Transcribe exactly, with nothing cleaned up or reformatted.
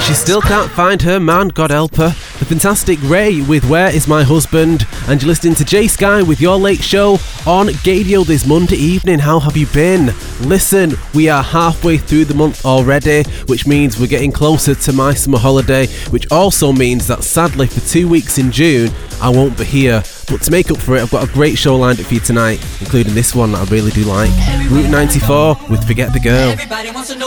She still can't find her man, God help her. The fantastic Ray with Where Is My Husband? And you're listening to Jay Sky with Your Late Show on Gadio this Monday evening. How have you been? Listen, we are halfway through the month already, which means we're getting closer to my summer holiday, which also means that sadly for two weeks in June, I won't be here. But to make up for it, I've got a great show lined up for you tonight, including this one that I really do like. Route ninety-four with Forget the Girl.